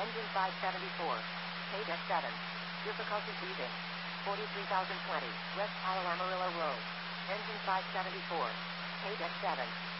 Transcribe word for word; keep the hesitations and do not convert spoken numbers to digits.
Engine five seventy-four. Page F seven. Difficulty breathing. forty-three thousand twenty. West Palo Amarillo Road. Engine five seventy-four. Page F seven.